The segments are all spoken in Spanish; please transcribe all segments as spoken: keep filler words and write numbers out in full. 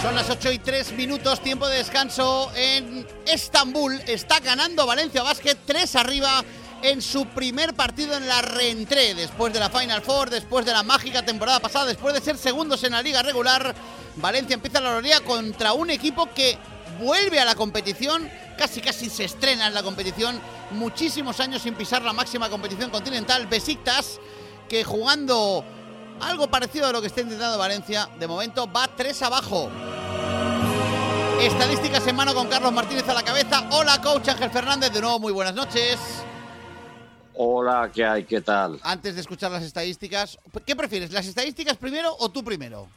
Son las ocho y tres minutos, tiempo de descanso en Estambul. Está ganando Valencia Basket tres arriba en su primer partido en la reentrée. Después de la Final Four, después de la mágica temporada pasada, después de ser segundos en la liga regular, Valencia empieza la Euroliga contra un equipo que vuelve a la competición, casi casi se estrena en la competición, muchísimos años sin pisar la máxima competición continental. Besiktas, que jugando algo parecido a lo que está intentando Valencia, de momento va tres abajo. Estadísticas en mano con Carlos Martínez a la cabeza. Hola, coach Ángel Fernández, de nuevo muy buenas noches. Hola, ¿qué hay? ¿Qué tal? Antes de escuchar las estadísticas, ¿qué prefieres, las estadísticas primero o tú primero?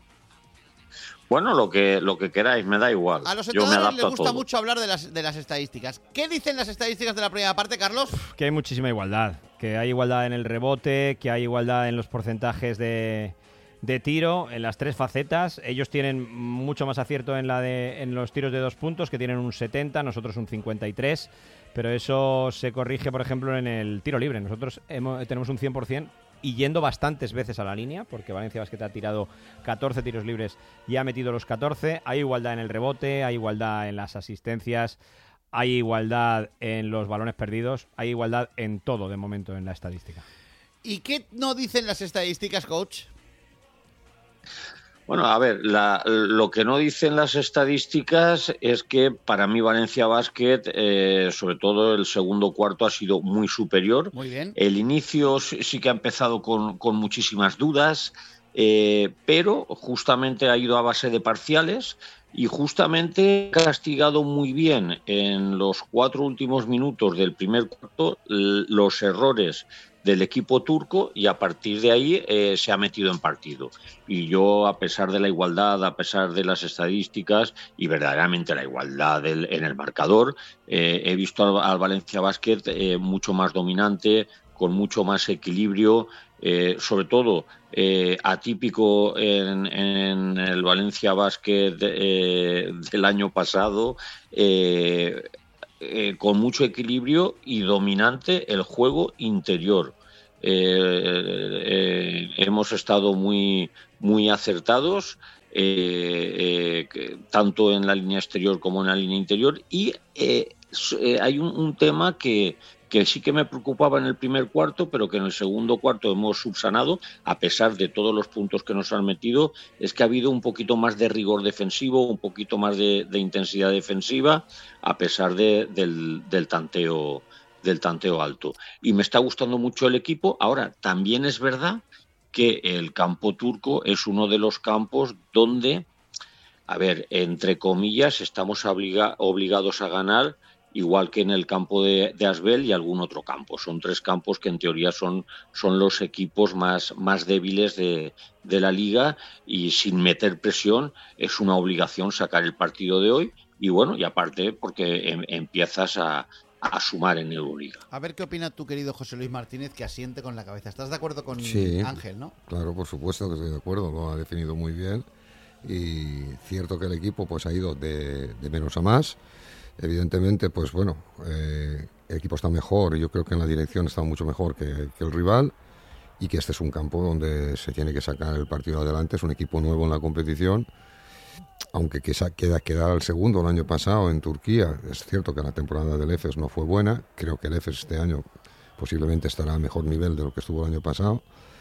Bueno, lo que lo que queráis, me da igual. A los Yo me entrenadores adapto les gusta a todo. mucho hablar de las, de las estadísticas. ¿Qué dicen las estadísticas de la primera parte, Carlos? Que hay muchísima igualdad, que hay igualdad en el rebote, que hay igualdad en los porcentajes de, de tiro, en las tres facetas. Ellos tienen mucho más acierto en, la de, en los tiros de dos puntos, que tienen un setenta, nosotros un cincuenta y tres, pero eso se corrige, por ejemplo, en el tiro libre. Nosotros hemos, tenemos un cien por ciento y yendo bastantes veces a la línea, porque Valencia Basket ha tirado catorce tiros libres y ha metido los catorce. Hay igualdad en el rebote, hay igualdad en las asistencias, hay igualdad en los balones perdidos, hay igualdad en todo de momento en la estadística. ¿Y qué no dicen las estadísticas, coach? Bueno, a ver, la, lo que no dicen las estadísticas es que para mí Valencia Basket, eh, sobre todo el segundo cuarto, ha sido muy superior. Muy bien. El inicio sí que ha empezado con, con muchísimas dudas, eh, pero justamente ha ido a base de parciales y justamente ha castigado muy bien en los cuatro últimos minutos del primer cuarto los errores del equipo turco y a partir de ahí eh, se ha metido en partido. Y yo, a pesar de la igualdad, a pesar de las estadísticas y verdaderamente la igualdad del, en el marcador, eh, he visto al, al Valencia Basket eh, mucho más dominante, con mucho más equilibrio, eh, sobre todo eh, atípico en, en el Valencia Basket eh, del año pasado, eh, Eh, con mucho equilibrio y dominante el juego interior. Eh, eh, hemos estado muy, muy acertados, eh, eh, tanto en la línea exterior como en la línea interior, y eh, eh, hay un, un tema que, que sí que me preocupaba en el primer cuarto, pero que en el segundo cuarto hemos subsanado, a pesar de todos los puntos que nos han metido, es que ha habido un poquito más de rigor defensivo, un poquito más de, de intensidad defensiva, a pesar de, del, del tanteo del tanteo alto. Y me está gustando mucho el equipo. Ahora, también es verdad que el campo turco es uno de los campos donde, a ver, entre comillas, estamos obliga, obligados a ganar, igual que en el campo de, de Asbel y algún otro campo. Son tres campos que en teoría son, son los equipos más, más débiles de, de la liga, y sin meter presión es una obligación sacar el partido de hoy. Y bueno, y aparte porque em, empiezas a, a sumar en Euroliga. A ver qué opina tu querido José Luis Martínez, que asiente con la cabeza. ¿Estás de acuerdo con sí, Ángel, no? Claro, por supuesto que estoy de acuerdo, lo ha definido muy bien. Y cierto que el equipo pues ha ido de, de menos a más. Evidentemente, pues bueno, eh, el equipo está mejor y yo creo que en la dirección está mucho mejor que, que el rival, y que este es un campo donde se tiene que sacar el partido adelante. Es un equipo nuevo en la competición, aunque queda, queda, quedar al segundo el año pasado en Turquía. Es cierto que la temporada del Efes no fue buena, creo que el Efes este año posiblemente estará a mejor nivel de lo que estuvo el año pasado.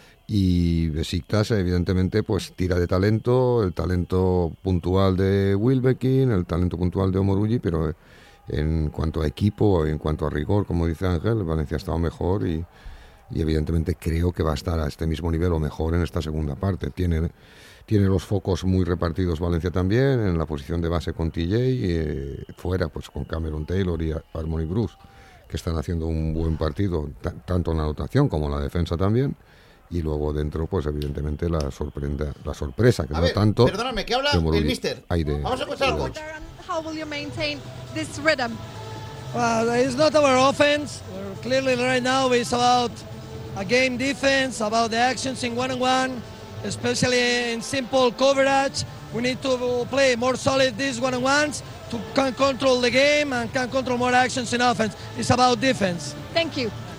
Y Besiktas evidentemente pues tira de talento, el talento puntual de Wilbekin, el talento puntual de Omorugi, pero en cuanto a equipo, en cuanto a rigor, como dice Ángel, Valencia ha estado mejor y, y evidentemente creo que va a estar a este mismo nivel o mejor en esta segunda parte. Tiene, tiene los focos muy repartidos Valencia también, en la posición de base con T J, y eh, fuera pues con Cameron Taylor y Harmony Bruce, que están haciendo un buen partido, t- tanto en la anotación como en la defensa también. Y luego dentro, pues evidentemente la sorprenda, la sorpresa que A no ver, tanto. perdóname, ¿qué habla el mister? De, Vamos a escuchar al coach. How will you maintain this rhythm? Well, it's not our offense. We're clearly right now it's about a game defense, about the actions in one-on-one, especially in simple coverage. We need to play more solid these one-on-ones to can control the game and can control more actions in offense. It's about defense. Thank you.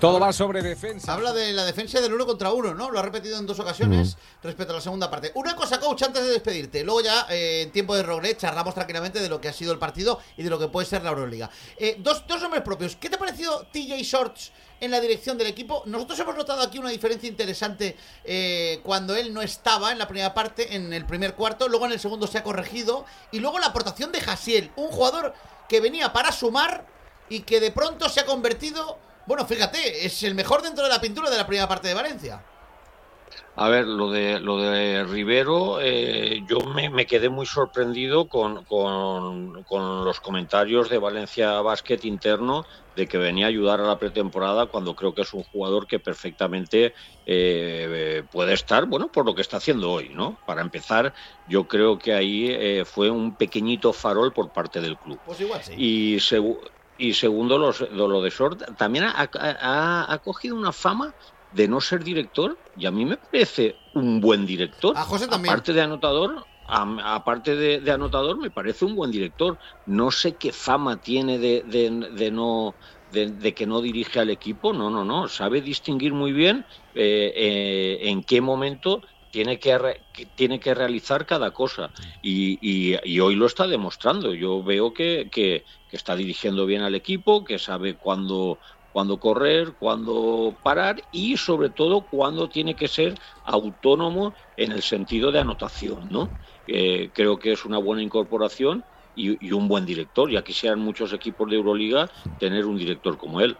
Todo va sobre defensa. Habla de la defensa del uno contra uno, ¿no? Lo ha repetido en dos ocasiones mm. respecto a la segunda parte. Una cosa, coach, antes de despedirte. Luego ya, eh, en tiempo de Roglet, charlamos tranquilamente de lo que ha sido el partido y de lo que puede ser la Euroliga. Eh, dos, dos nombres propios. ¿Qué te ha parecido T J Shorts en la dirección del equipo? Nosotros hemos notado aquí una diferencia interesante eh, cuando él no estaba en la primera parte, en el primer cuarto. Luego en el segundo se ha corregido. Y luego la aportación de Jasiel, un jugador que venía para sumar y que de pronto se ha convertido... Bueno, fíjate, es el mejor dentro de la pintura de la primera parte de Valencia. A ver, lo de lo de Rivero, eh, yo me, me quedé muy sorprendido con, con, con los comentarios de Valencia Basket interno de que venía a ayudar a la pretemporada, cuando creo que es un jugador que perfectamente eh, puede estar, bueno, por lo que está haciendo hoy, ¿no? Para empezar, yo creo que ahí eh, fue un pequeñito farol por parte del club. Pues igual sí. Y según... Y segundo, los, lo de Short también ha, ha, ha cogido una fama de no ser director, y a mí me parece un buen director. A José también. Aparte de anotador, a, aparte de, de anotador, me parece un buen director. No sé qué fama tiene de, de, de no de, de que no dirige al equipo. No, no, no. Sabe distinguir muy bien eh, eh, en qué momento tiene que, re, que tiene que realizar cada cosa, y, y, y hoy lo está demostrando. Yo veo que, que, que está dirigiendo bien al equipo, que sabe cuándo, cuándo correr, cuándo parar, y sobre todo cuándo tiene que ser autónomo en el sentido de anotación, ¿no? Eh, creo que es una buena incorporación y, y un buen director. Ya quisieran muchos equipos de Euroliga tener un director como él.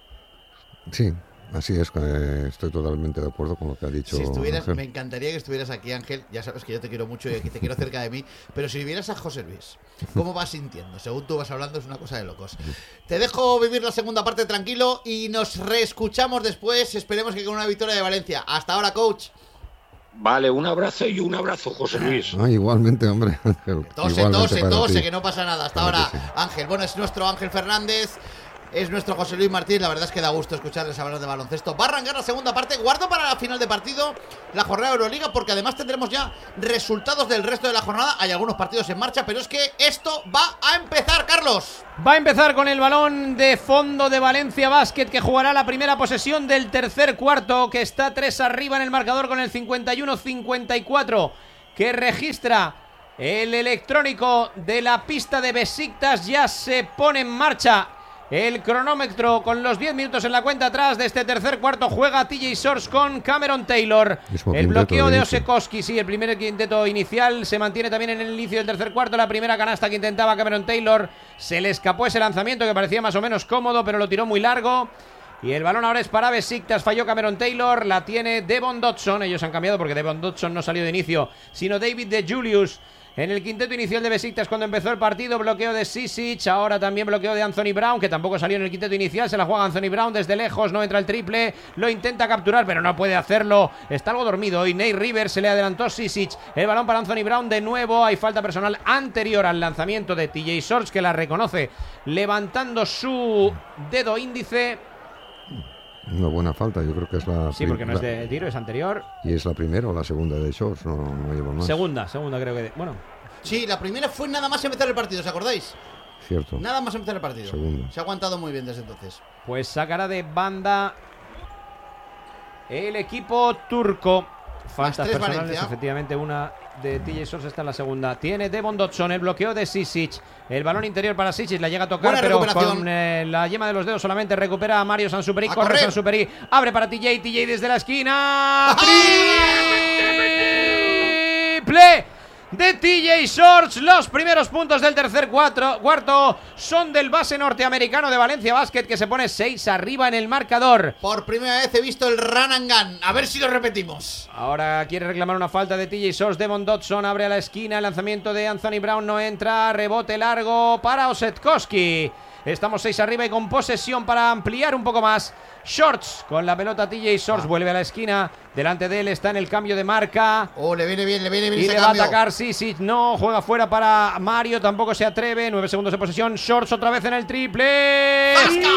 Sí. Así es, eh, estoy totalmente de acuerdo con lo que ha dicho. Si estuvieras, Ángel. Me encantaría que estuvieras aquí, Ángel. Ya sabes que yo te quiero mucho y que te quiero cerca de mí. Pero si vivieras a José Luis, ¿cómo vas sintiendo? Según tú vas hablando, es una cosa de locos. Te dejo vivir la segunda parte tranquilo y nos reescuchamos después. Esperemos que con una victoria de Valencia. Hasta ahora, coach. Vale, un abrazo y un abrazo, José Luis. Ah, igualmente, hombre, Ángel. Tose, igualmente tose, para tose, ti. que no pasa nada. Hasta Claro ahora, que sí. Ángel. Bueno, es nuestro Ángel Fernández. Es nuestro José Luis Martín. La verdad es que da gusto escucharles hablar de baloncesto. Va a arrancar la segunda parte. Guardo para la final de partido la jornada de Euroliga, porque además tendremos ya resultados del resto de la jornada. Hay algunos partidos en marcha, pero es que esto va a empezar, Carlos. Va a empezar con el balón de fondo de Valencia Basket, que jugará la primera posesión del tercer cuarto, que está tres arriba en el marcador con el cincuenta y uno cincuenta y cuatro, que registra el electrónico de la pista de Besiktas. Ya se pone en marcha el cronómetro con los diez minutos en la cuenta atrás de este tercer cuarto. Juega T J Shorts con Cameron Taylor. Mismo El quinteto bloqueo de de inicio. Osekoski, sí, el primer quinteto inicial se mantiene también en el inicio del tercer cuarto. La primera canasta que intentaba Cameron Taylor, se le escapó ese lanzamiento que parecía más o menos cómodo, pero lo tiró muy largo. Y el balón ahora es para Besiktas. Falló Cameron Taylor, la tiene Devon Dodson. Ellos han cambiado porque Devon Dodson no salió de inicio, sino David de Julius en el quinteto inicial de Besiktas cuando empezó el partido. Bloqueo de Sisic, ahora también bloqueo de Anthony Brown, que tampoco salió en el quinteto inicial. Se la juega Anthony Brown desde lejos, no entra el triple, lo intenta capturar pero no puede hacerlo, está algo dormido y Nate Rivers se le adelantó Sisic. El balón para Anthony Brown de nuevo. Hay falta personal anterior al lanzamiento de T J Shorts, que la reconoce levantando su dedo índice. Una buena falta, yo creo que es la... Sí, porque no es de tiro, es anterior. ¿Y es la primera o la segunda de Shorts? No, no llevo más. Segunda, segunda creo que... de- Bueno, Sí, la primera fue nada más empezar el partido, ¿os acordáis? Cierto. Nada más empezar el partido. Segunda. Se ha aguantado muy bien desde entonces. pues sacará de banda el equipo turco. Faltas tres personales, Valencia. efectivamente, una de T J Shorts, está en la segunda. Tiene Devon Dodson, el bloqueo de Sisic. El balón interior para Sisic, la llega a tocar, Buena pero recuperación. con eh, la yema de los dedos solamente recupera a Mario Sansuperi. A Corre correr. Sansuperi, abre para T J, T J desde la esquina. Triple de T J Shorts. Los primeros puntos del tercer cuatro, cuarto son del base norteamericano de Valencia Basket, que se pone seis arriba en el marcador. Por primera vez he visto el run and gun. A ver si lo repetimos. Ahora quiere reclamar una falta de T J Shorts. Devon Dodson abre a la esquina. El lanzamiento de Anthony Brown no entra. Rebote largo para Osetkowski. Estamos seis arriba y con posesión para ampliar un poco más. Shorts con la pelota. T J Shorts Ah. vuelve a la esquina. Delante de él está en el cambio de marca. Oh, le viene bien, le viene bien Y ese le va a cambio. atacar Sisic. No, juega fuera para Mario. Tampoco se atreve. Nueve segundos de posesión. Shorts otra vez en el triple.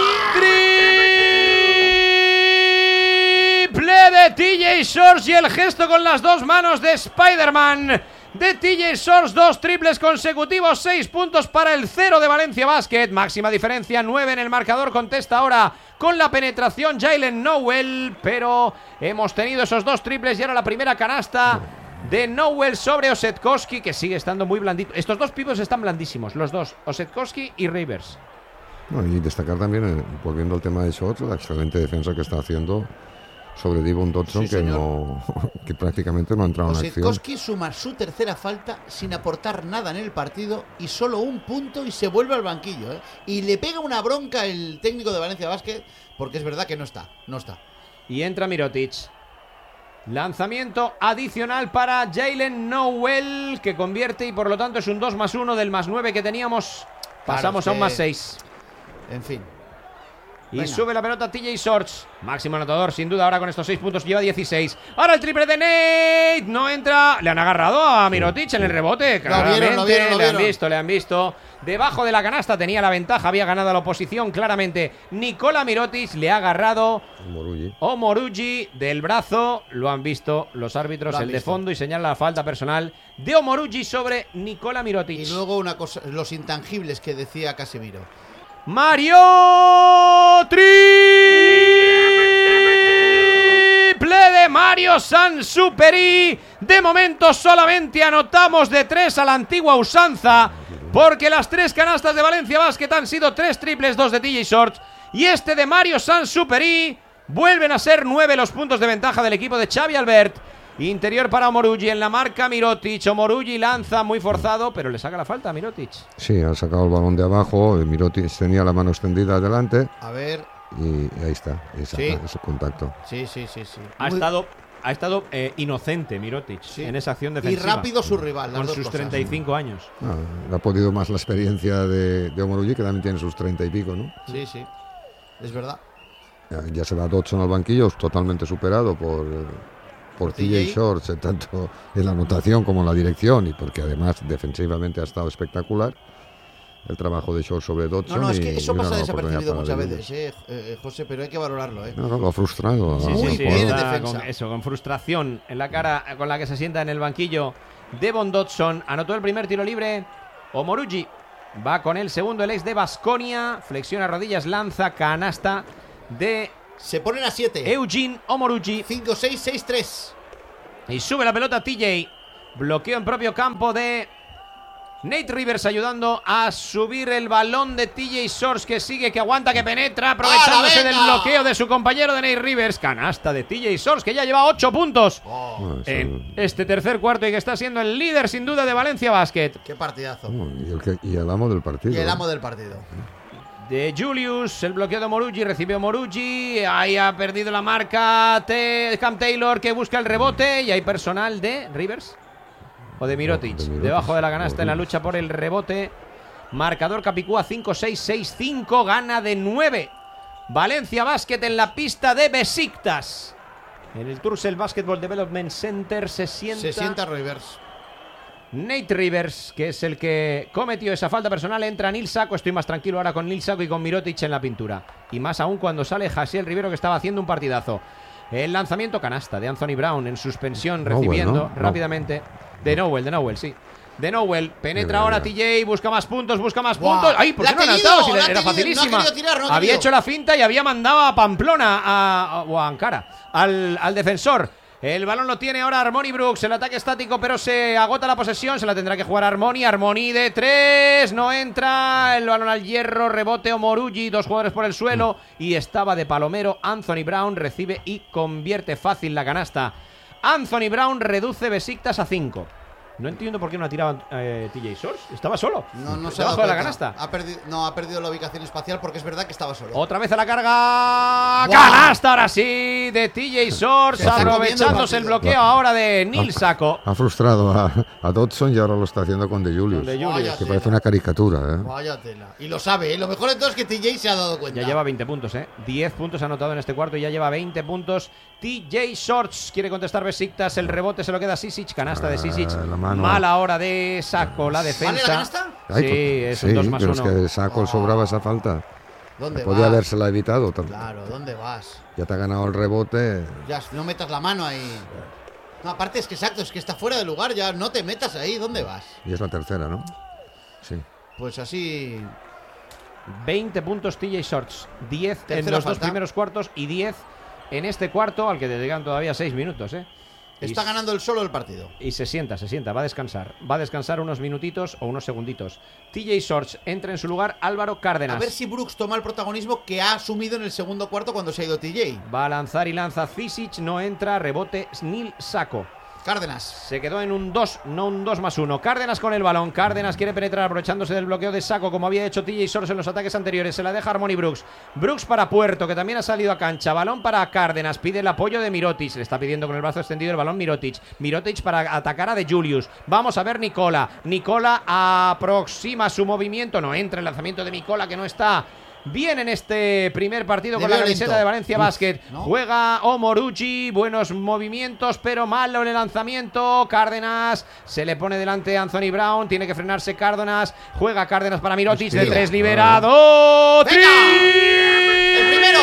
Triple de T J Shorts. Y el gesto con las dos manos de Spider-Man de T J Shorts. Dos triples consecutivos. Seis puntos para el cero de Valencia Basket. Máxima diferencia. Nueve en el marcador. Contesta ahora con la penetración Jaylen Nowell, pero hemos tenido esos dos triples y ahora la primera canasta de Nowell sobre Osetkowski, que sigue estando muy blandito. Estos dos pibos están blandísimos, los dos, Osetkowski y Rivers. No, y destacar también, eh, volviendo al tema de shots, la excelente defensa que está haciendo sobre Devon Dotson, Sí, que señor. no que prácticamente no ha entrado en acción. Osetkowski suma su tercera falta sin aportar nada en el partido y solo un punto y se vuelve al banquillo, ¿eh? Y le pega una bronca el técnico de Valencia Basket porque es verdad que no está, no está. Y entra Mirotic. Lanzamiento adicional para Jaylen Nowell, que convierte y por lo tanto es un dos más uno del más nueve que teníamos. Pasamos Claro, a un más es que- seis. En fin. Y Venga. sube la pelota T J Shorts. Máximo anotador, sin duda, ahora con estos seis puntos lleva dieciséis. Ahora el triple de Nate. No entra. Le han agarrado a Mirotic en el rebote. Claramente. vieron, lo vieron, lo le han vieron. visto, le han visto. Debajo de la canasta tenía la ventaja. Había ganado la oposición claramente. Nikola Mirotic le ha agarrado Morugi. Omorugi del brazo. Lo han visto los árbitros, Lo han el de visto. fondo, y señala la falta personal de Omorugi sobre Nikola Mirotic. Y luego una cosa, los intangibles que decía Casemiro. Mario triple de Mario Sansuperi. De momento solamente anotamos de tres a la antigua usanza, porque las tres canastas de Valencia Basket han sido tres triples, dos de T J Shorts y este de Mario Sansuperi. Vuelven a ser nueve los puntos de ventaja del equipo de Xavi Albert. Interior para Omorugi en la marca Mirotic. Omorugi lanza muy forzado, pero le saca la falta a Mirotic. Sí, ha sacado el balón de abajo. Mirotic tenía la mano extendida adelante A ver, y ahí está, y saca Sí. ese contacto. sí, sí, sí, sí. Ha Muy- estado, ha estado eh, inocente Mirotic Sí. en esa acción y defensiva. rápido su rival, las Con dos sus cosas. treinta y cinco años. Ah, le ha podido más la experiencia de, de Omorugi, que también tiene sus treinta y pico, ¿no? Sí, sí. Es verdad. Ya, ya se va Dodson al banquillo, totalmente superado por, eh, por Por T J T J. Shorts, eh, tanto en la anotación como en la dirección, y porque además defensivamente ha estado espectacular el trabajo de Shorts sobre No, Dodson. no, es y- que eso y una pasa gran oportunidad desapercibido para muchas David. veces, eh, eh, José, pero hay que valorarlo, ¿eh? No, no, lo ha frustrado. Sí, a- sí, Muy sí, al bien en jugador. está defensa. con eso, con frustración en la cara con la que se sienta en el banquillo Devon Dodson. Anotó el primer tiro libre Omorugi. Va con el segundo, el ex de Baskonia. Flexiona rodillas, lanza, canasta de Se ponen a siete. Eugene Omorugi. cinco seis seis tres. Y sube la pelota T J. Bloqueo en propio campo de Nate Rivers, ayudando a subir el balón de T J Shorts, que sigue, que aguanta, que penetra, aprovechándose ¡Hala, del venga! bloqueo de su compañero de Nate Rivers. Canasta de T J Shorts, que ya lleva ocho puntos No, eso- en este tercer cuarto y que está siendo el líder sin duda de Valencia Basket. Qué partidazo. no, y, el que- y el amo del partido. Y el ¿eh? amo del partido. De Julius, el bloqueo de Morugi, recibió Morugi, ahí ha perdido la marca Te- Cam Taylor, que busca el rebote, y hay personal de Rivers o de Mirotic, De Mirotic, debajo de la canasta o en la Rivers. lucha por el rebote. Marcador Capicúa cinco seis seis cinco, gana de nueve Valencia Basket en la pista de Besiktas. En el Turcell Basketball Development Center se sienta, Se sienta Rivers. Nate Rivers, que es el que cometió esa falta personal. Entra Nil Saco. Estoy más tranquilo ahora con Nil Saco y con Mirotic en la pintura. Y más aún cuando sale Jasiel Rivero, que estaba haciendo un partidazo. El lanzamiento canasta de Anthony Brown en suspensión, Nowell, recibiendo ¿no? No. rápidamente. De Nowell, de Nowell, sí. De Nowell. Penetra Qué ahora barbaridad. T J. Busca más puntos, busca más Guau. puntos. ¡Ay! ¿Por La qué no ha ha tenido, anotado? Si la le- ha era tenido. No ha facilísima. querido tirar, no ha Había querido. hecho la finta y había mandado a Pamplona a, a- o a Ankara al, al defensor. El balón lo tiene ahora Armoni Brooks. El ataque estático, pero se agota la posesión. Se la tendrá que jugar Armoni. Armoni de tres. No entra. El balón al hierro. Rebote Omorugi. Dos jugadores por el suelo. Y estaba de palomero. Anthony Brown recibe y convierte fácil la canasta. Anthony Brown reduce Besiktas a cinco. No entiendo por qué no ha tirado eh, T J Shorts. Estaba solo. No, no se ha dado debajo de la cuenta. canasta. Ha perdido, no, ha perdido la ubicación espacial porque es verdad que estaba solo. Otra vez a la carga. ¡Guau! Canasta ahora sí de T J Shorts, Se está comiendo aprovechándose el el partido. bloqueo ahora de Nil Saco. Ha frustrado a, a Dodson y ahora lo está haciendo con De Julius. De Julius. Vaya Que tela. parece una caricatura, ¿eh? Vaya tela. Y lo sabe, ¿eh? Lo mejor de todo es que T J se ha dado cuenta. Ya lleva veinte puntos, ¿eh? diez puntos anotado en este cuarto y ya lleva veinte puntos. T J Shorts quiere contestar Besiktas. El rebote se lo queda Sisic. Canasta de Sisic. Ah, la mano. Mala hora de Saco, la ¿Vale defensa. la canasta? Ay, Sí, pues- es un dos más pero es uno. que Saco sobraba esa falta. ¿Dónde Podía vas? habérsela evitado. tam- Claro, ¿dónde vas? Ya te ha ganado el rebote. Ya, no metas la mano ahí. No, aparte es que exacto, es que está fuera de lugar, ya no te metas ahí, ¿dónde vas? Y es la tercera, ¿no? Sí. Pues así. veinte puntos T J Shorts, diez en Tercera los falta. dos primeros cuartos y diez en este cuarto, al que le llegan todavía seis minutos, ¿eh? Está y, ganando el solo el partido. Y se sienta, se sienta, va a descansar. Va a descansar unos minutitos o unos segunditos. T J Shorts entra en su lugar Álvaro Cárdenas. A ver si Brooks toma el protagonismo que ha asumido en el segundo cuarto cuando se ha ido T J. Va a lanzar y lanza Zisic, no entra, rebote Snil Sacco. Cárdenas. Se quedó en un dos, no un dos más uno. Cárdenas con el balón. Cárdenas quiere penetrar aprovechándose del bloqueo de Sacco, como había hecho T J Shorts en los ataques anteriores. Se la deja Harmony Brooks. Brooks para Puerto, que también ha salido a cancha. Balón para Cárdenas. Pide el apoyo de Mirotic. Le está pidiendo con el brazo extendido el balón Mirotic. Mirotic para atacar a De Julius. Vamos a ver Nicola. Nicola aproxima su movimiento. No entra el lanzamiento de Nicola, que no está bien en este primer partido Le con la veo camiseta lento. de Valencia Uf, Basket. ¿no? Juega Omoruchi, buenos movimientos, pero malo en el lanzamiento. Cárdenas se le pone delante a Anthony Brown, tiene que frenarse Cárdenas. Juega Cárdenas para Mirotic, Hostia, de tres, vale. liberado. ¡Venga! ¡El primero!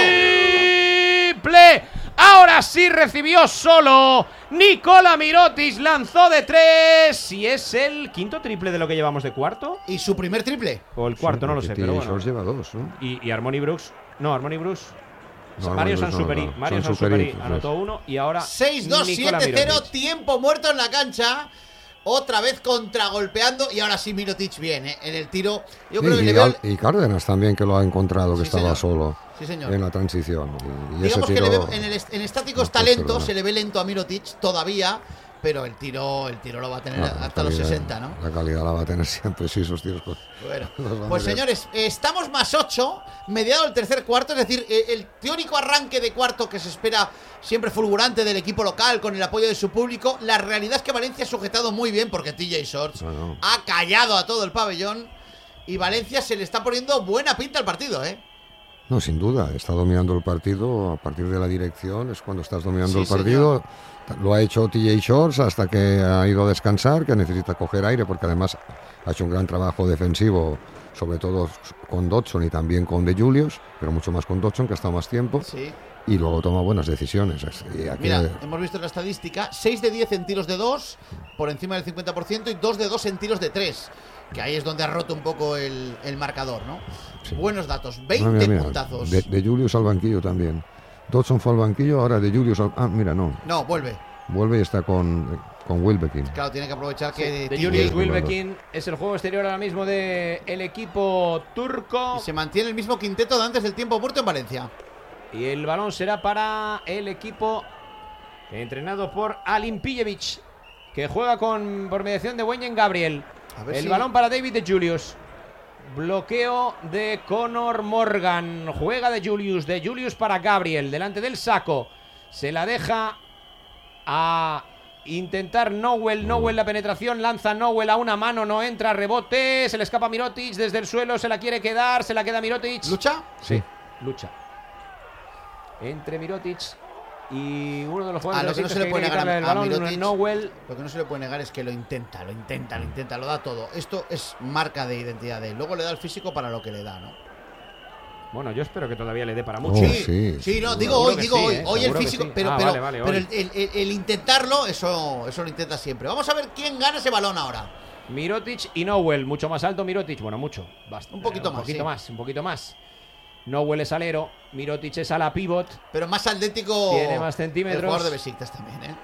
¡Triple! Ahora sí recibió solo Nikola Mirotic, lanzó de tres. Y es el quinto triple de lo que llevamos de cuarto. Y su primer triple. O el cuarto, no lo sé, Porque pero T J bueno. Shorts lleva dos, ¿no? Y, y Harmony Brooks. No, Harmony Brooks. No, Mario Harmony Brooks no, Sansuperi. no. Mario Sansuperi, Sansuperi pues. anotó uno y ahora seis dos Nikola siete cero, Mirotic. tiempo muerto en la cancha. Otra vez contragolpeando. Y ahora sí Mirotic bien, ¿eh? En el tiro. Yo creo Sí, que y, le veo. Al- y Cárdenas también, que lo ha encontrado, que Sí, estaba señor. solo Sí, señor. en la transición. Y, y ese Digamos que tiro, le veo en, el est- en estático no está puedes lento, perdonar. se le ve lento a Mirotic todavía, pero el tiro, el tiro lo va a tener Ah, la hasta los calidad- sesenta, ¿no? La calidad la va a tener siempre, sí, esos tiros. Pues, Bueno, los vamos pues a ver. señores, estamos más ocho, mediado el tercer cuarto, es decir, eh, el teórico arranque de cuarto que se espera siempre fulgurante del equipo local con el apoyo de su público. La realidad es que Valencia ha sujetado muy bien porque T J Shorts No, no. ha callado a todo el pabellón y Valencia se le está poniendo buena pinta al partido, ¿eh? No, sin duda, está dominando el partido. A partir de la dirección es cuando estás dominando Sí, el partido. señor. Lo ha hecho T J Shorts hasta que ha ido a descansar, que necesita coger aire, porque además ha hecho un gran trabajo defensivo, sobre todo con Dodson y también con De Julius, pero mucho más con Dodson, que ha estado más tiempo, Sí. y luego toma buenas decisiones. Y aquí- Mira, hemos visto la estadística, seis de diez en tiros de dos, por encima del cincuenta por ciento, y dos de dos en tiros de tres, que ahí es donde ha roto un poco el, el marcador, ¿no? Sí. Buenos datos, Ah, veinte mira, mira, puntazos. De, de Julius al banquillo también. Dodson fue al banquillo, ahora De Julius al... Ah, mira, no. No, vuelve. Vuelve y está con, con Wilbekin. Claro, tiene que aprovechar que De T J Julius Julius Wilbekin es el juego exterior ahora mismo del equipo turco. y se mantiene el mismo quinteto de antes del tiempo muerto en Valencia. Y el balón será para el equipo entrenado por Alin Pijevic, que juega con por mediación de Wenyen Gabriel. A ver El si- balón para David de Julius. Bloqueo de Conor Morgan. Juega de Julius. De Julius para Gabriel. Delante del saco. Se la deja a intentar Nowell. Nowell la penetración. Lanza Nowell a una mano. No entra. Rebote. Se le escapa Mirotic desde el suelo. Se la quiere quedar. Se la queda Mirotic. ¿Lucha? Sí, lucha. Entre Mirotic y uno de los Ah, jugadores lo que no de se le puede negar quitarle el a- a balón, Mirotic. Nowell. Lo que no se le puede negar es que lo intenta, lo intenta, lo intenta, lo da todo. Esto es marca de identidad de él. Luego le da el físico para lo que le da, ¿no? Bueno, yo espero que todavía le dé para mucho. Oh, Sí, sí, sí, no, seguro. digo Seguro hoy, que digo sí, hoy. ¿eh? Hoy el Seguro que físico, sí. pero, Ah, pero, vale, vale, pero hoy. el, el- el intentarlo, eso, eso lo intenta siempre. Vamos a ver quién gana ese balón ahora. Mirotic y Nowell, mucho más alto Mirotic. Bueno, mucho. Basta. Un poquito un más, poquito sí. más, un poquito más. Nowell es alero, Mirotic es ala pivot. Pero más atlético. Tiene más centímetros. El jugador de Besiktas también, ¿eh?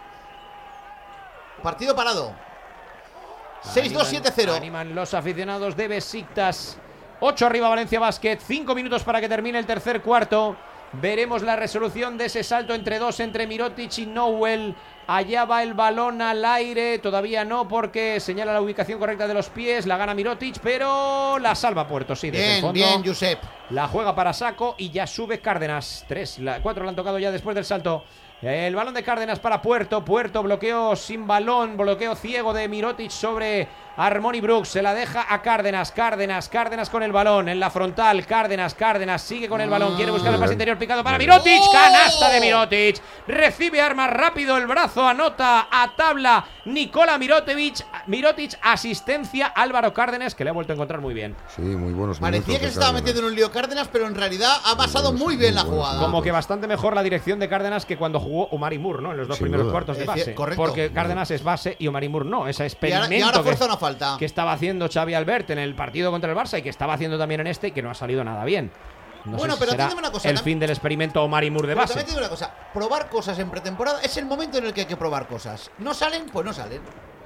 Partido parado. seis dos siete cero. Animan, animan los aficionados de Besiktas. ocho arriba Valencia Basket. cinco minutos para que termine el tercer cuarto. Veremos la resolución de ese salto entre dos, entre Mirotic y Nowell. Allá va el balón al aire. Todavía no, porque señala la ubicación correcta de los pies. La gana Mirotic, pero la salva Puerto, sí, desde el Bien, fondo. bien, Josep. La juega para Sacco y ya sube Cárdenas. Tres, la, cuatro la han tocado ya después del salto. El balón de Cárdenas para Puerto. Puerto, bloqueo sin balón, bloqueo ciego de Mirotic sobre Harmony Brooks. Se la deja a Cárdenas. Cárdenas, Cárdenas con el balón en la frontal. Cárdenas, Cárdenas sigue con el balón. Quiere buscar el pase interior picado para Mirotic. Canasta de Mirotic. Recibe arma rápido el brazo Golazo, anota a tabla Nikola Mirotic, Mirotic, asistencia Álvaro Cárdenas, que le ha vuelto a encontrar muy bien. Sí, muy buenos Parecía que se estaba metiendo en un lío Cárdenas, pero en realidad ha basado muy bien la jugada. Como que bastante mejor la dirección de Cárdenas que cuando jugó Omar Moore, ¿no? En los dos Sin primeros duda. cuartos de Es base. decir, correcto. Porque Cárdenas es base y Omar Moore no. Ese Y ahora, experimento y ahora que- fuerza una falta. que estaba haciendo Xavi Albert en el partido contra el Barça y que estaba haciendo también en este y que no ha salido nada bien. No Bueno, sé si pero será entiéndeme una cosa, el tam- fin del experimento Omar Moore de Pero base. también te digo una cosa, probar cosas en pretemporada es el momento en el que hay que probar cosas. No salen, pues no salen.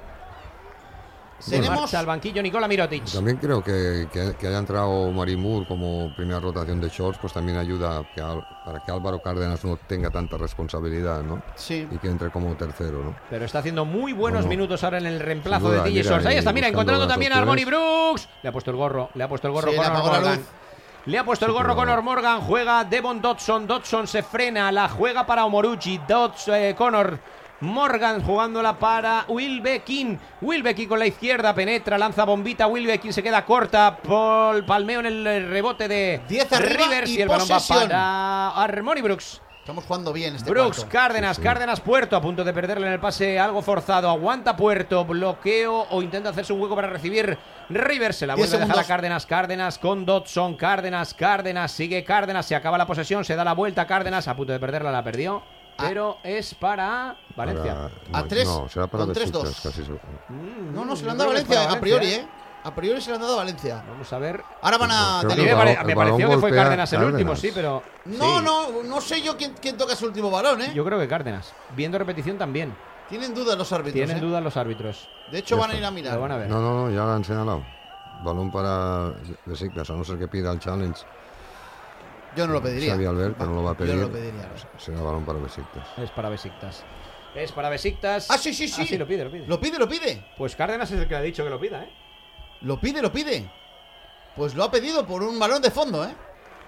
Se Tenemos marcha al banquillo Nikola Mirotic. También creo que, que, que haya entrado Marimur como primera rotación de shorts, pues también ayuda que Al- para que Álvaro Cárdenas no tenga tanta responsabilidad, ¿no? Sí. Y que entre como tercero, ¿no? Pero está haciendo muy buenos Bueno, minutos ahora en el reemplazo sin duda, de D J llega Shorts. Ahí ahí está, mira, buscando encontrando las también a Armoni opciones. Brooks. Le ha puesto el gorro, le ha puesto el gorro Sí, le Conor apagó la Morgan. luz. Le ha puesto el Sí, gorro pero- Conor Morgan, juega Devon Dodson, Dodson se frena, la juega para Omoruchi, Dodson, eh, Conor Morgan jugándola para Wilbekin, Wilbekin con la izquierda, penetra, lanza bombita, Wilbekin se queda corta, Paul Palmeo en el eh, rebote de diez arriba Rivers y y el balón va posesión. para Armoni Brooks. Estamos jugando bien este Brooks, cuarto. Cárdenas, Sí, sí. Cárdenas, Puerto, a punto de perderle en el pase, algo forzado, aguanta Puerto, bloqueo o intenta hacerse un hueco para recibir Rivers, se la Diez vuelve a dejar a segundos. Cárdenas, Cárdenas con Dodson, Cárdenas, Cárdenas, sigue Cárdenas, se acaba la posesión, se da la vuelta, Cárdenas, a punto de perderla, la perdió, pero es para Valencia. Para- A tres, No, será para con tres, Besiktas, dos. casi seguro. Mm, No, no, se yo lo han creo dado a que es para Valencia, a priori, Valencia, ¿eh? A priori se lo han dado a Valencia. Vamos a ver. Ahora van a... Creo A que mí me, el pare- balón- me el pareció balón que fue golpea Cárdenas el último, Cárdenas. sí, pero... No, sí. no, no sé yo quién, quién toca ese último balón, ¿eh? Yo creo que Cárdenas. Viendo repetición también. Tienen dudas los árbitros, Tienen ¿eh? dudas los árbitros. De hecho, Ya van a está. ir a mirar. Lo van a ver. No, no, no, ya lo han señalado. Balón para Besiktas, a no ser que pida el challenge. Yo no lo pediría. Xavi Albert, que no lo va a pedir. Yo no lo pediría. Será balón para Besiktas. Es para Besiktas. Es para Besiktas. Ah, sí, sí, sí. Ah, sí, lo pide, lo pide. Lo pide, lo pide. Pues Cárdenas es el que le ha dicho que lo pida, ¿eh? Lo pide, lo pide. Pues lo ha pedido por un balón de fondo, ¿eh?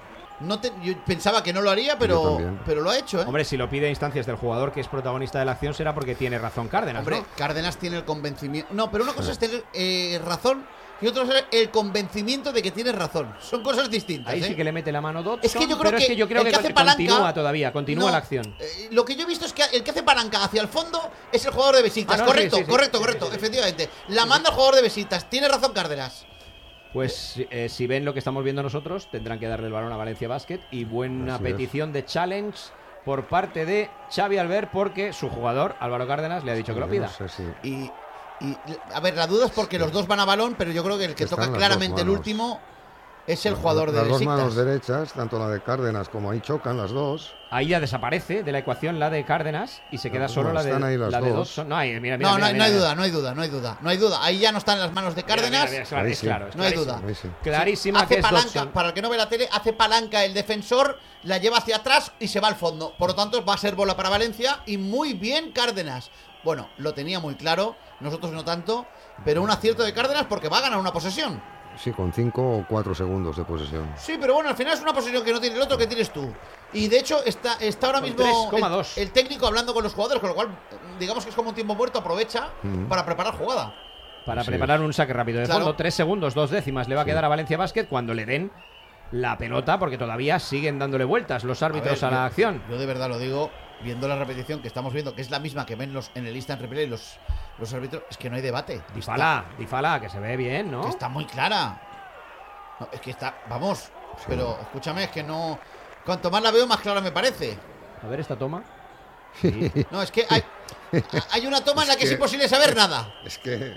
No te- yo pensaba que no lo haría, Yo pero, también. pero lo ha hecho, ¿eh? Hombre, si lo pide a instancias del jugador que es protagonista de la acción será porque tiene razón Cárdenas, Hombre, ¿no? Cárdenas tiene el convencimiento. No, pero una cosa es tener eh, razón y otra es el convencimiento de que tienes razón. Son cosas distintas. Ahí ¿eh? sí que le mete la mano Dodson, Es que yo creo pero que es que yo creo el que, que hace con- palanca- continúa todavía, continúa No, la acción. eh, lo que yo he visto es que el que hace palanca hacia el fondo es el jugador de Besiktas. Ah, no, sí, correcto, sí, sí. correcto, Sí, correcto, sí, sí. efectivamente. La manda el jugador de Besiktas. Tiene razón Cárdenas. Pues eh, si ven lo que estamos viendo nosotros, tendrán que darle el balón a Valencia Basket y buena Así es. petición de challenge por parte de Xavi Albert porque su jugador, Álvaro Cárdenas, le ha dicho que lo Yo pida. No sé si... Y, y, a ver, la duda es porque los dos van a balón, pero yo creo que el que Están toca las claramente dos el manos. último es el jugador de Las dos Besiktas. manos derechas, tanto la de Cárdenas como ahí chocan las dos. Ahí ya desaparece de la ecuación la de Cárdenas y se queda Bueno, solo la de, están ahí las la de dos. Dodson. No, ahí, mira, mira, No, mira, no, mira, no hay mira. duda, no hay duda, no hay duda, no hay duda. Ahí ya no están en las manos de Mira, Cárdenas. mira, mira, es claro, Ahí es sí. claro, es No hay clarísimo. duda. Ahí sí. Clarísima Hace que es palanca, Dodson. para el que no ve la tele, hace palanca el defensor, la lleva hacia atrás y se va al fondo. Por lo tanto, va a ser bola para Valencia y muy bien Cárdenas. Bueno, lo tenía muy claro, nosotros no tanto, pero un acierto de Cárdenas porque va a ganar una posesión. Sí, con cinco o cuatro segundos de posesión. Sí, pero bueno, al final es una posesión que no tiene el otro, que tienes tú. Y de hecho, está, está ahora Con mismo tres coma dos. el, el técnico hablando con los jugadores, con lo cual, digamos que es como un tiempo muerto, aprovecha Mm. para preparar jugada. Para Así preparar un saque rápido de Claro. fondo, tres segundos, dos décimas le va a quedar a Valencia Basket cuando le den la pelota, porque todavía siguen dándole vueltas los árbitros a, ver, la yo- acción. Yo de verdad lo digo, viendo la repetición que estamos viendo, que es la misma que ven los, en el instant replay los, los árbitros, es que no hay debate. Difala, Difala, que se ve bien, ¿no? Que está muy clara. No, es que está, vamos, pero escúchame, es que no. Cuanto más la veo, más clara me parece. A ver esta toma. No, es que hay, hay una toma en la que es que- imposible saber nada. Es que...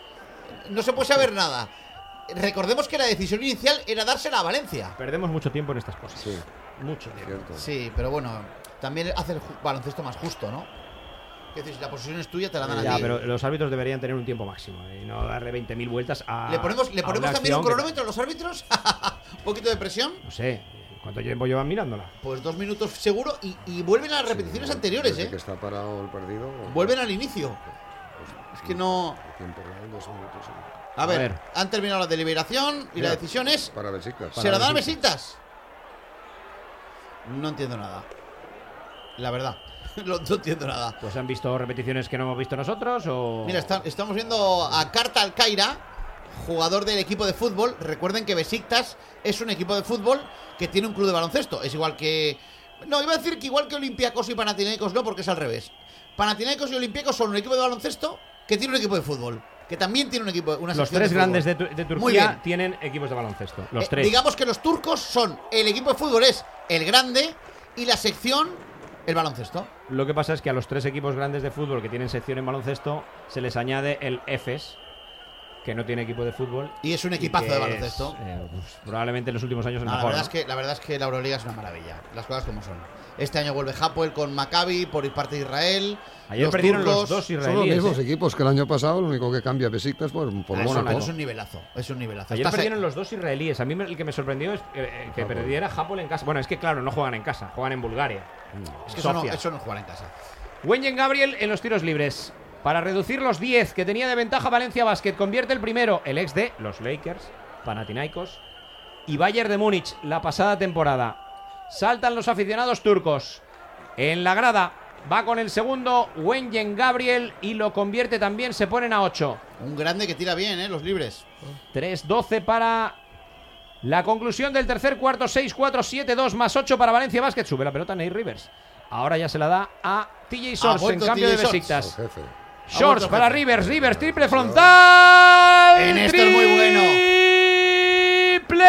No se puede saber nada. Recordemos que la decisión inicial era dársela a Valencia. Perdemos mucho tiempo en estas cosas. Sí, Mucho tiempo. cierto. Sí, pero bueno, también hace el ju- baloncesto más justo, ¿no? Es decir, si la posición es tuya, te la dan a Ya, ti. pero los árbitros deberían tener un tiempo máximo y no darle veinte mil vueltas a. ¿Le ponemos, ¿le a ponemos una también un acción que- cronómetro a los árbitros? ¿Un poquito de presión? No sé, ¿cuánto tiempo llevan mirándola? Pues dos minutos seguro y, y vuelven a las repeticiones anteriores, Desde ¿eh? que está parado el partido... Vuelven al inicio. Es que no... El tiempo real, dos minutos. sí. A ver, ver. han terminado la deliberación y Mira, la decisión es... Para Besiktas. ¿Se la dan a Besiktas? No entiendo nada. La verdad. No, no entiendo nada. Pues han visto repeticiones que no hemos visto nosotros o. Mira, está- estamos viendo a Kartal Alcaira, jugador del equipo de fútbol. Recuerden que Besiktas es un equipo de fútbol que tiene un club de baloncesto. Es igual que... No, iba a decir que igual que Olympiacos y Panathinaikos no, porque es al revés. Panathinaikos y Olympiacos son un equipo de baloncesto que tiene un equipo de fútbol, que también tiene un equipo, una Los sección tres de grandes de, fútbol. tu- de Muy Turquía bien. tienen equipos de baloncesto. Los Eh, tres. digamos que los turcos son, el equipo de fútbol es el grande y la sección, el baloncesto. Lo que pasa es que a los tres equipos grandes de fútbol que tienen sección en baloncesto se les añade el Efes, que no tiene equipo de fútbol. Y es un y equipazo que de es, baloncesto. eh, pues, probablemente en los últimos años el No, la, mejor. verdad ¿no? es que, la verdad es que la Euroliga es una maravilla. Las cosas como son. Este año vuelve Hapoel con Maccabi por parte de Israel. Ayer los perdieron turcos. los dos Son los israelíes. mismos ¿eh? equipos que el año pasado, lo único que cambia Besiktas por, por Ah, es, Mónaco. un, es un nivelazo. Es un nivelazo. Ayer Estás perdieron ahí. los dos israelíes. A mí me- el que me sorprendió es eh, que Hapoel. perdiera Hapoel en casa. Bueno, es que claro, no juegan en casa, juegan en Bulgaria. Es que eso no, Sofía. eso no es jugar en casa. Wenyen Gabriel en los tiros libres. Para reducir los diez que tenía de ventaja Valencia Basket, convierte el primero, el ex de los Lakers, Panathinaikos y Bayern de Múnich la pasada temporada. Saltan los aficionados turcos. En la grada va con el segundo Wenyen Gabriel y lo convierte también, se ponen a ocho. Un grande que tira bien, ¿eh? Los libres. tres doce para la conclusión del tercer cuarto. Seis cuatro siete dos más ocho para Valencia Basket. Sube la pelota Nate Rivers. Ahora ya se la da a T J Shorts en vuelto cambio T de J Shorts. Besiktas. El jefe. Shorts vuelto para jefe. Rivers. Rivers, triple frontal. En esto es muy bueno. Triple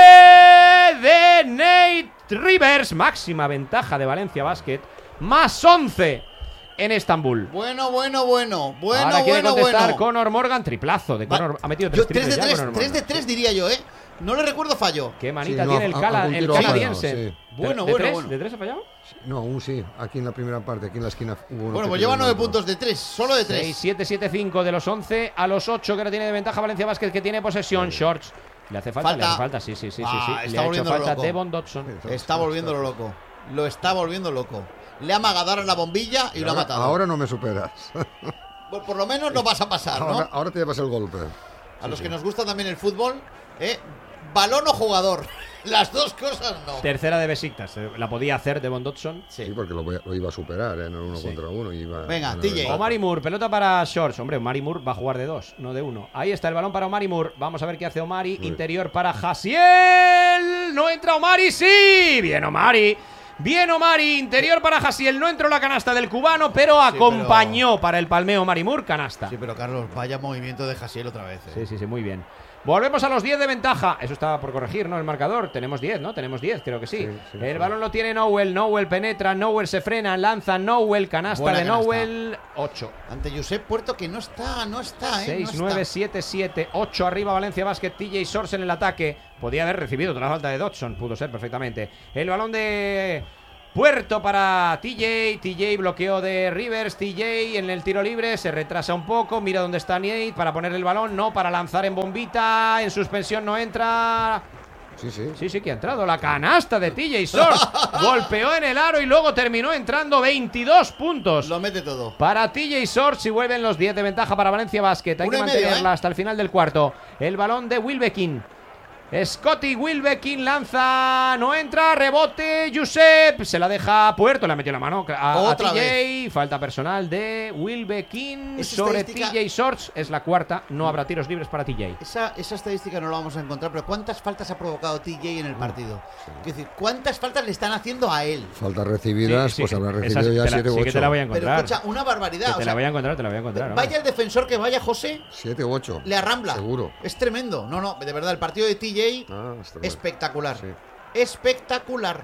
de Nate Rivers. Máxima ventaja de Valencia Basket. Más once en Estambul. Bueno, bueno, bueno. Bueno, Ahora quiere bueno, contestar bueno. Conor Morgan. Triplazo de Va- Conor. Ha metido Yo tres tres triples de ya, tres, Conor tres de Morgan. tres diría yo, ¿eh? No le recuerdo fallo. Qué manita Sí, no, tiene el, a- cala- algún el tiro ha fallado, canadiense. sí. ¿De- Bueno, de bueno, tres? bueno. ¿De tres ha fallado? No, un sí, aquí en la primera parte, aquí en la esquina hubo uno Bueno, que pues tiró lleva el nueve otro. puntos de tres, solo de seis tres. siete siete cinco de los once a los ocho que ahora tiene de ventaja Valencia Basket, que tiene posesión. Shorts. ¿Le hace falta? Falta. Le hace falta, sí, sí, sí. Ah, sí, sí. está Le ha hecho volviéndolo falta loco. Devon Dodson. Está volviéndolo loco. Lo está volviendo loco. Le ha amagado ahora la bombilla y, Y lo ha ahora, matado. ahora no me superas. Por, por lo menos no vas a pasar, ¿no? Ahora, ahora te llevas el golpe. A los que nos gusta también el fútbol, ¿eh? Balón o jugador. Las dos cosas no. Tercera de Besiktas. eh, La podía hacer Devon Dodson. Sí, Sí. porque lo, voy a- lo iba a superar, ¿eh? No uno Sí. contra uno. Iba, Venga, iba a T J. reventar. Omari Moore, pelota para Shorts. Hombre, Omari Moore va a jugar de dos, no de uno. Ahí está el balón para Omari Moore. Vamos a ver qué hace Omari. Muy Interior para Jasiel. No entra Omari, sí. Bien Omari. Bien Omari. Interior para Jasiel. No entró la canasta del cubano, pero acompañó para el palmeo Omari Moore. Canasta. Sí, pero Carlos, vaya movimiento de Jasiel otra vez. ¿eh? Sí, sí, sí, muy bien. Volvemos a los diez de ventaja. Eso estaba por corregir, ¿no? El marcador. Tenemos diez, ¿no? Tenemos diez, creo que sí. Sí, sí, el sí. balón lo tiene Nowell. Nowell penetra. Nowell se frena. Lanza Nowell. Canasta Buena de canasta. Nowell. ocho. Ante Josep Puerto, que no está, no está, ¿eh? seis, no nueve, está. siete, siete, ocho arriba Valencia Basket. T J Shorts en el ataque. Podía haber recibido otra falta de Dodson. Pudo ser perfectamente. El balón de Puerto para T J. T J bloqueo de Rivers. T J en el tiro libre. Se retrasa un poco. Mira dónde está Nate para poner el balón. No, para lanzar en bombita. En suspensión no entra. Sí, sí. Sí, sí que ha entrado. La canasta de T J Shorts. Golpeó en el aro y luego terminó entrando veintidós puntos. Lo mete todo. Para T J Shorts y vuelven los diez de ventaja para Valencia Basket. Hay Uno que y medio, mantenerla ¿eh? hasta el final del cuarto. El balón de Wilbekin. Scotty Wilbekin lanza, no entra, rebote, Josep, se la deja a Puerto, le ha metido la mano a, a Otra T J, vez. falta personal de Wilbekin Esa sobre T estadística- J Shorts, es la cuarta, no habrá tiros libres para T J. Esa, esa estadística no la vamos a encontrar, pero ¿cuántas faltas ha provocado T J en el partido? Es decir, ¿cuántas faltas le están haciendo a él? Faltas recibidas, Sí, sí, pues habrá esa recibido sí ya te la- siete u sí que te la voy a ocho. Pero encontrar. escucha, una barbaridad. Que o te sea, la voy a encontrar, te la voy a encontrar. vaya el defensor que vaya José, siete u ocho. le arrambla. Seguro. Es tremendo. No, no, de verdad, el partido de T J, Ah, está bueno. espectacular. Sí. Espectacular.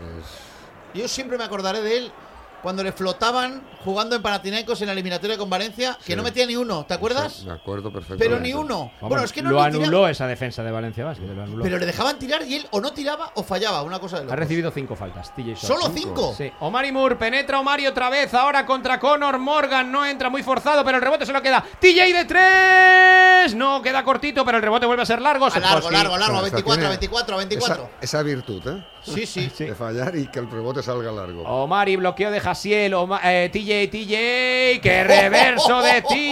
Es- Yo siempre me acordaré de él cuando le flotaban jugando en Panathinaikos en la eliminatoria con Valencia, que Sí. no metía ni uno, ¿te acuerdas? sí, me acuerdo perfectamente. Pero ni uno. Vamos, Bueno, es que no lo le tira- anuló esa defensa de Valencia Basket, lo anuló. Pero le dejaban tirar y él o no tiraba o fallaba, una cosa de Ha locos. recibido cinco faltas, T J Shorts. ¿Solo cinco? Sí. Omari Moore penetra Omari otra vez. Ahora contra Conor Morgan. No entra muy forzado, pero el rebote se lo queda. T J de tres. No, queda cortito, pero el rebote vuelve a ser largo. Ah, largo, Sofosky. largo, largo, O sea, veinticuatro, tiene veinticuatro, veinticuatro. Esa, esa virtud, ¿eh? Sí, sí. Sí. De fallar y que el rebote salga largo. Omari, bloqueo de Jasiel. Oma- eh, T J, T J. ¡Qué reverso de T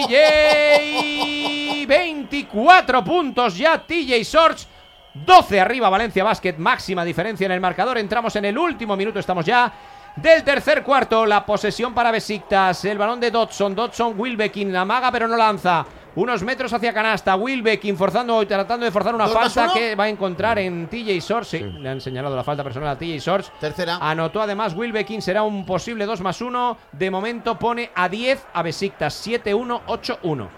J! veinticuatro puntos ya T J Shorts. doce arriba Valencia Basket. Máxima diferencia en el marcador. Entramos en el último minuto. Estamos ya del tercer cuarto. La posesión para Besiktas. El balón de Dodson. Dodson, Wilbekin. Amaga pero no lanza. unos metros hacia canasta. Wilbekin forzando, tratando de forzar una ¿Dos más falta uno? que va a encontrar en T J Shorts. Sí, le han señalado la falta personal a T J Shorts. Tercera. Anotó además Wilbekin, será un posible dos más uno. De momento pone a diez a Besiktas, siete uno, ocho uno.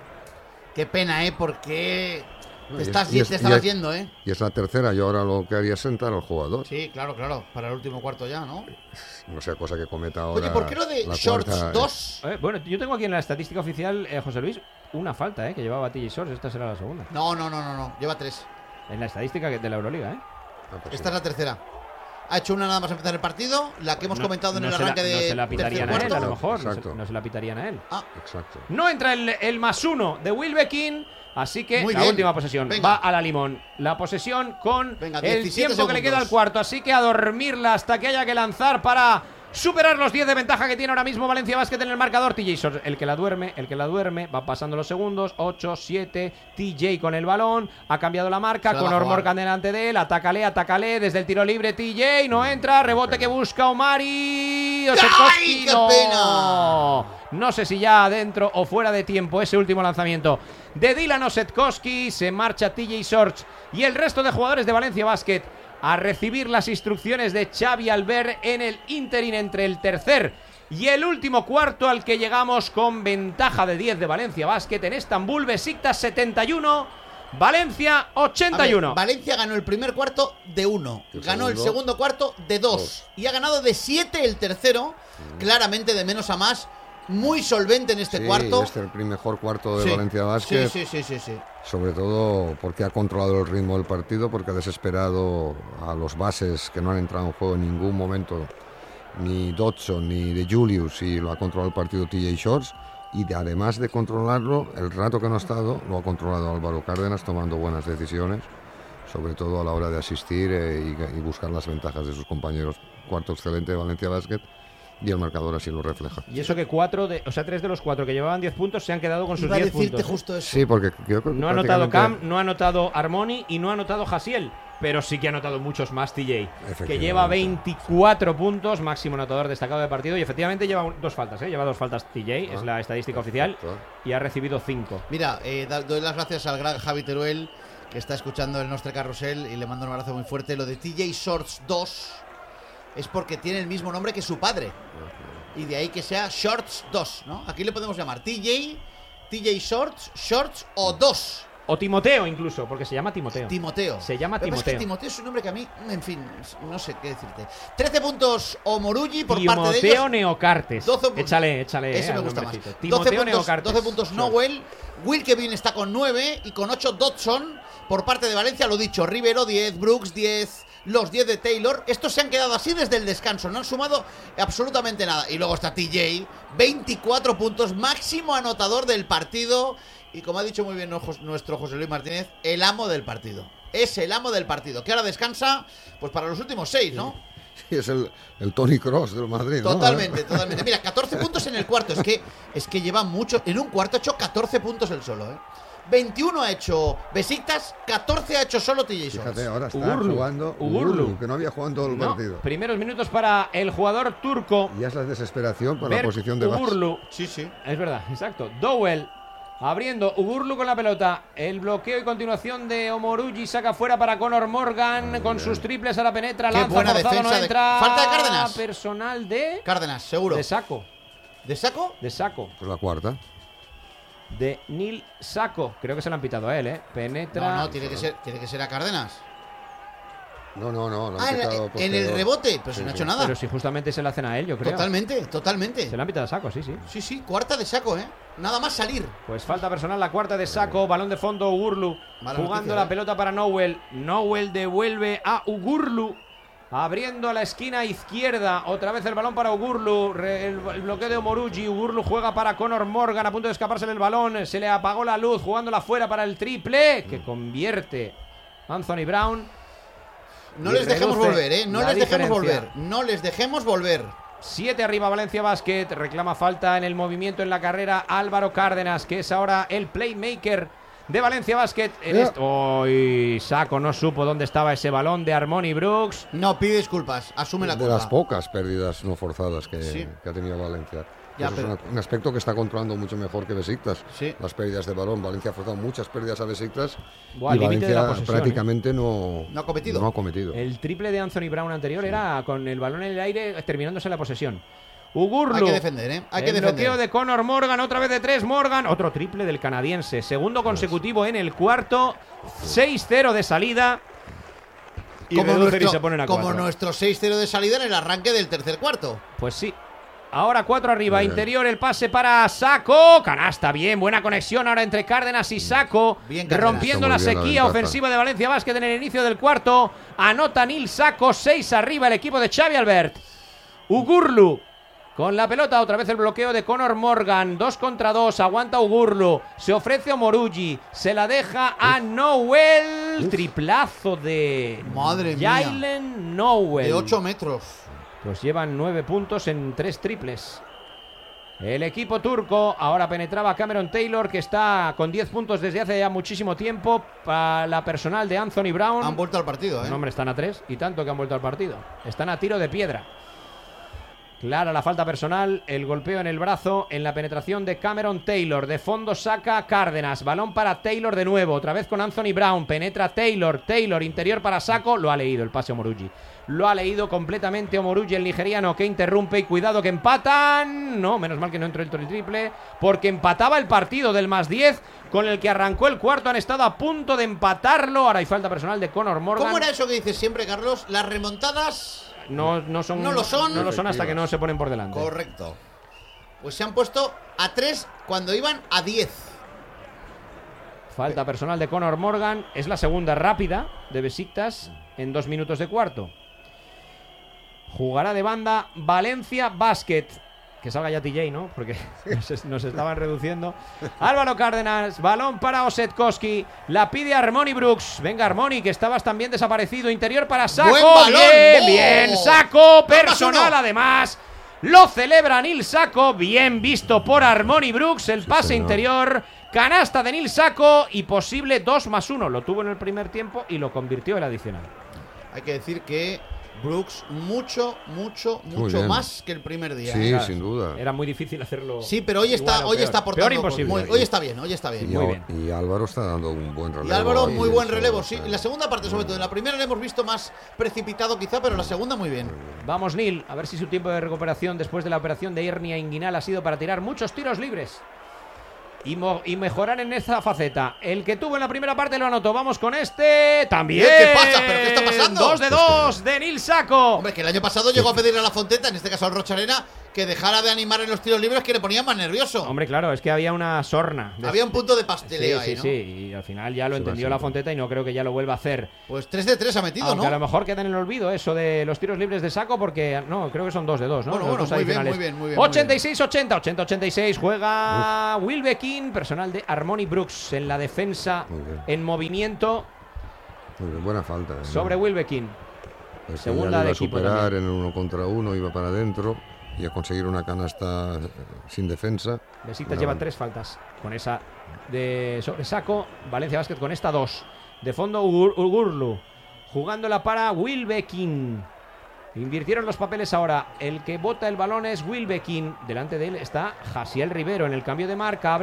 Qué pena, ¿eh? Porque No, te, y estás, es- y es- te y estabas es- yendo, ¿eh? Y es la tercera, yo ahora lo que haría es sentar al jugador. Sí, claro, claro. Para el último cuarto ya, ¿no? No sea cosa que cometa ahora. Oye, ¿por qué lo de la Shorts cuarta, eh, dos? Eh, bueno, yo tengo aquí en la estadística oficial, eh, José Luis, una falta eh, que llevaba T J Shorts. Esta será la segunda. No, no, no, no, no. Lleva tres. En la estadística que- de la Euroliga, ¿eh? ah, pues Esta sí. es la tercera. Ha hecho una nada más empezar el partido, la que hemos No- comentado en no el se la- arranque de No se la tercer pitarían a él, cuarto. a lo mejor. No se, Exacto. no se la pitarían a él. Ah, Exacto. No entra el, el más uno de Wilbekin. Así que Muy la bien. última posesión Venga. va a la Limón. La posesión con Venga, el diecisiete tiempo que le queda segundos. al cuarto. Así que a dormirla hasta que haya que lanzar para superar los diez de ventaja que tiene ahora mismo Valencia Basket en el marcador. T J Shorts, el que la duerme, el que la duerme. Va pasando los segundos. ocho, siete. T J con el balón. Ha cambiado la marca. Se la va a Conor jugar. Morgan delante de él. Atácale, atácale. Desde el tiro libre T J. No entra. Rebote que busca Omari. Osetkowski, qué no. pena! No sé si ya adentro o fuera de tiempo ese último lanzamiento de Dylan Osetkowski. Se marcha T J Shorts y el resto de jugadores de Valencia Basket a recibir las instrucciones de Xavi Albert en el interín entre el tercer y el último cuarto, al que llegamos con ventaja de diez de Valencia Basket en Estambul. Besiktas setenta y uno, Valencia a ochenta y ver, uno. Valencia ganó el primer cuarto de uno. El Ganó el segundo, segundo cuarto de dos. dos. Y ha ganado de siete el tercero. Claramente de menos a más. Muy solvente en este Sí, cuarto. este es el mejor cuarto de Sí. Valencia Basket. Sí, sí, sí, sí, sí. Sobre todo porque ha controlado el ritmo del partido, porque ha desesperado a los bases que no han entrado en juego en ningún momento, ni Dodson ni de Julius, y lo ha controlado el partido T J Shorts. Y de- además de controlarlo, el rato que no ha estado, lo ha controlado Álvaro Cárdenas, tomando buenas decisiones, sobre todo a la hora de asistir eh, y, y buscar las ventajas de sus compañeros. Cuarto excelente de Valencia Basket, y el marcador así lo refleja. Y eso que cuatro de, o sea, tres de los cuatro que llevaban diez puntos se han quedado con sus Iba a diez decirte puntos. ¿eh? justo eso. Sí, porque creo que No ha anotado Cam, prácticamente- no ha anotado Armoni y no ha anotado Hasiel, pero sí que ha anotado muchos más T J, que Efectivamente. lleva veinticuatro puntos, máximo anotador destacado de partido, y efectivamente lleva un- dos faltas, ¿eh? Lleva dos faltas T J, Ah, es la estadística oficial, perfecto. y ha recibido cinco. Mira, eh, da- doy las gracias al gran Javi Teruel, que está escuchando el Nostre Carrusel, y le mando un abrazo muy fuerte. Lo de T J Shorts dos es porque tiene el mismo nombre que su padre. Y de ahí que sea Shorts dos, ¿no? Aquí le podemos llamar T J, T J Shorts, Shorts o dos. O Timoteo incluso, porque se llama Timoteo. Timoteo. Se llama Lo que pasa es que Timoteo. Timoteo es un nombre que a mí, en fin, no sé qué decirte. trece puntos Omorugi por parte de Timoteo ellos. Neocartes. doce puntos. Échale, échale. Ese eh, me al gusta más. nombrecito. doce Timoteo puntos, Neocartes. doce puntos Nowell. Wilkevin está con nueve y con ocho Dodson por parte de Valencia. Lo dicho, Rivero diez, Brooks diez, los diez de Taylor. Estos se han quedado así desde el descanso, no han sumado absolutamente nada. Y luego está T J, veinticuatro puntos, máximo anotador del partido. Y como ha dicho muy bien nuestro José Luis Martínez, el amo del partido. Es el amo del partido, que ahora descansa pues para los últimos seis, ¿no? Sí, es el, el Tony Cross del Madrid, ¿no? Totalmente, totalmente. Mira, catorce puntos en el cuarto. Es que, es que lleva mucho. En un cuarto ha hecho catorce puntos él solo, ¿eh? veintiuno ha hecho Besiktas, catorce ha hecho solo T J Shorts. Fíjate, ahora está Ugurlu, jugando Ugurlu. Ugurlu, que no había jugado en todo el No, partido. primeros minutos para el jugador turco. Ya es la desesperación por la Berk posición de base. Ugurlu. Sí, sí. Es verdad, exacto. Dowell abriendo, Ugurlu con la pelota. El bloqueo y continuación de Omorugi saca fuera para Conor Morgan. Muy con bien. sus triples a la penetra. Qué Lanza buena forzado, defensa no de- entra. Falta de Cárdenas. Personal de. Cárdenas, seguro. De saco. ¿De saco? De saco. Pues la cuarta. De Neil Saco. Creo que se lo han pitado a él, ¿eh? Penetra. No, no, tiene que ser, tiene que ser a Cárdenas. No, no, no. Lo han Ah, en, quitado en porque- el rebote, pero Sí, si no ha sí. hecho nada. Pero si justamente se la hacen a él, yo creo. Totalmente, totalmente. Se lo han pitado a Saco, sí, sí. Sí, sí, cuarta de saco, ¿eh? Nada más salir. Pues falta personal, la cuarta de Saco, balón de fondo, Ugurlu, Mala jugando noticia, la ¿eh? pelota para Nowell. Nowell devuelve a Ugurlu, abriendo a la esquina izquierda, otra vez el balón para Ugurlu, Re- el, el bloqueo de Omorugi, Ugurlu juega para Conor Morgan, a punto de escaparse el balón, se le apagó la luz, jugándola fuera para el triple, que convierte Anthony Brown. No Y les dejemos reduce volver, ¿eh? No la les dejemos diferencia. volver. No les dejemos volver. Siete arriba Valencia Basket, reclama falta en el movimiento en la carrera Álvaro Cárdenas, que es ahora el playmaker de Valencia Basket. En Yeah. esto, ¡Uy! Saco, no supo dónde estaba ese balón de Armoni Brooks. No, pide disculpas. Asume la De culpa. las pocas pérdidas no forzadas que, Sí. que ha tenido Valencia. Ya, Eso pero- es una- un aspecto que está controlando mucho mejor que Besiktas. Sí. Las pérdidas de balón. Valencia ha forzado muchas pérdidas a Besiktas Buah, y límite de la Valencia posesión, prácticamente no, No ha cometido. no ha cometido. El triple de Anthony Brown anterior era con el balón en el aire terminándose la posesión. Ugurlu. Hay que defender, ¿eh? Hay que el defender. bloqueo de Conor Morgan, otra vez de tres Morgan, otro triple del canadiense, segundo consecutivo en el cuarto, seis cero de salida. Y Como reducen y nuestro, se ponen a como cuatro. nuestro seis cero de salida en el arranque del tercer cuarto. Pues sí. Ahora cuatro arriba, Muy bien. interior, el pase para Sacco. Canasta, bien, buena conexión ahora entre Cárdenas y Sacco. Bien, Cárdenas. Rompiendo Está la muy bien la sequía ventaja. ofensiva de Valencia Basket en el inicio del cuarto. Anota Nil Sacco, seis arriba el equipo de Xavi Albert. Ugurlu con la pelota, otra vez el bloqueo de Conor Morgan. Dos contra dos, aguanta Ugurlu. Se ofrece Omorugi, se la deja a Nowell. Triplazo de Madre mía. Jalen Nowell. De ocho metros. Pues llevan nueve puntos en tres triples. El equipo turco ahora penetraba Cameron Taylor, que está con diez puntos desde hace ya muchísimo tiempo. Para la personal de Anthony Brown. Han vuelto al partido, ¿eh? No, hombre, están a tres y tanto que han vuelto al partido. Están a tiro de piedra. Clara la falta personal, el golpeo en el brazo en la penetración de Cameron Taylor. De fondo saca Cárdenas, balón para Taylor de nuevo, otra vez con Anthony Brown. Penetra Taylor, Taylor interior para Sacco. Lo ha leído el pase Omorugi. Lo ha leído completamente Omorugi, el nigeriano, que interrumpe. Y cuidado que empatan. No, menos mal que no entró el triple, porque empataba el partido del más diez con el que arrancó el cuarto. Han estado a punto de empatarlo. Ahora hay falta personal de Conor Morgan. ¿Cómo era eso que dices siempre, Carlos? Las remontadas. No, no son, No lo son. no lo son hasta que no se ponen por delante. Correcto. Pues se han puesto a tres cuando iban a diez. Falta personal de Conor Morgan. Es la segunda rápida de Besiktas en dos minutos de cuarto. Jugará de banda Valencia Basket. Que salga ya T J, ¿no? Porque nos, nos estaban reduciendo. Álvaro Cárdenas, balón para Osetkowski. La pide Armoni Brooks. Venga, Armoni, que estabas también desaparecido. Interior para Sacco. ¡Buen balón! Bien, ¡Oh! bien. Sacco, personal uno. además. Lo celebra Nil Sacco. Bien visto por Armoni Brooks. El pase señor. interior. Canasta de Nil Sacco. Y posible dos más uno. Lo tuvo en el primer tiempo y lo convirtió en el adicional. Hay que decir que Brooks mucho, mucho, Muy mucho bien. más que el primer día. Sí, ¿eh? sin duda. Era muy difícil hacerlo. Sí, pero hoy está, igual o hoy peor. está aportando. Peor imposible. muy- hoy está bien, hoy está bien. Y, Muy Al- bien. y Álvaro está dando un buen relevo. Y Álvaro, ahí, muy buen eso, relevo, o sí. sea, En la segunda parte, sobre todo. En la primera le hemos visto más precipitado, quizá, pero en la segunda muy bien. Vamos, Nil, a ver si su tiempo de recuperación después de la operación de hernia inguinal ha sido para tirar muchos tiros libres. Y, mo- y mejorar en esa faceta. El que tuvo en la primera parte lo anotó. Vamos con este. También. ¿Qué pasa? ¿Pero qué está pasando? Dos de dos de Nil Sacco. Hombre, que el año pasado llegó a pedirle a la Fonteta, en este caso al Rocharena, que dejara de animar en los tiros libres, que le ponía más nervioso. Hombre, claro, es que había una sorna. de- Había un punto de Sí, pasteleo sí, ahí, ¿no? sí. Y al final ya lo Sí, entendió va, la sí. Fonteta y no creo que ya lo vuelva a hacer. Pues tres de tres ha metido, Aunque ¿no? a lo mejor queda en el olvido eso de los tiros libres de Sacco, porque no, creo que son dos de dos, ¿no? Bueno, Los bueno, dos muy bien, adicionales. muy bien, muy bien, muy ochenta y seis ochenta, ochenta ochenta y seis. Juega Wilbekin, personal de Armoni Brooks en la defensa, Muy bien. en movimiento muy bien, buena falta. ¿eh? sobre Wilbekin. Pues que segunda ya le de iba a equipo superar también. en el uno contra uno, iba para adentro y a conseguir una canasta eh, sin defensa. Besiktas Buena lleva banda. tres faltas con esa de sobre Sacco. Valencia Basket con esta dos. De fondo Ugur- Ugurlu jugándola para Wilbekin. Invirtieron los papeles ahora. El que bota el balón es Wilbekin. Delante de él está Jasiel Rivero en el cambio de marca. Abre